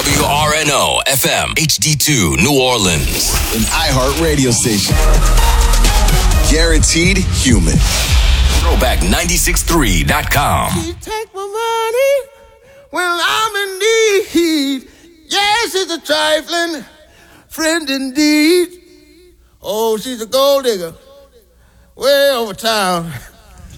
WRNO FM HD2 New Orleans. An iHeart radio station. Guaranteed human. Throwback963.com. She take my money when I'm in need. Yes, it's a trifling friend indeed. Oh, she's a gold digger way over town.